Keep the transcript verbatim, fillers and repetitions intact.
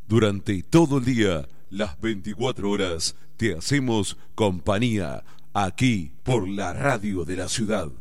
Durante todo el día, las veinticuatro horas, te hacemos compañía aquí por la radio de la ciudad.